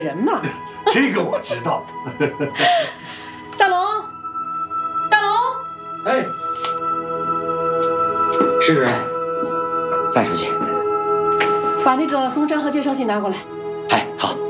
人嘛。 这个我知道。 大龙，大龙， 哎，是主任，范书记， 把那个公章和介绍信拿过来。 哎，好。